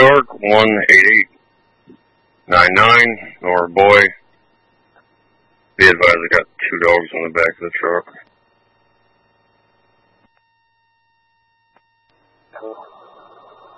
Ozark 18899, or boy. Be advised, I got 2 dogs on the back of the truck.